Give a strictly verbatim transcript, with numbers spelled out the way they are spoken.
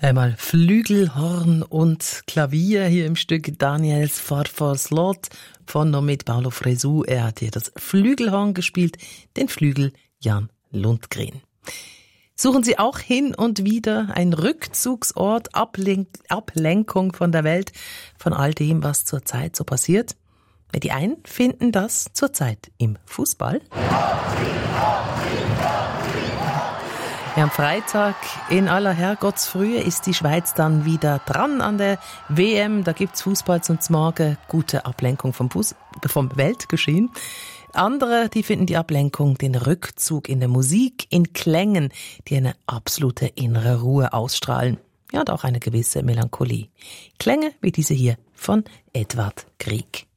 Einmal Flügel, Horn und Klavier hier im Stück Daniels Farfaslot von und mit Paolo Fresu. Er hat hier das Flügelhorn gespielt, den Flügel Jan Lundgren. Suchen Sie auch hin und wieder ein Rückzugsort, Ablen- Ablenkung von der Welt, von all dem, was zurzeit so passiert? Die einen finden das zurzeit im Fußball. Ja, am Freitag in aller Herrgottsfrühe ist die Schweiz dann wieder dran an der W M. Da gibt's Fußball zum Morgen, gute Ablenkung vom, Fuß- vom Weltgeschehen. Andere, die finden die Ablenkung, den Rückzug in der Musik, in Klängen, die eine absolute innere Ruhe ausstrahlen. Ja, und auch eine gewisse Melancholie. Klänge wie diese hier von Edvard Grieg.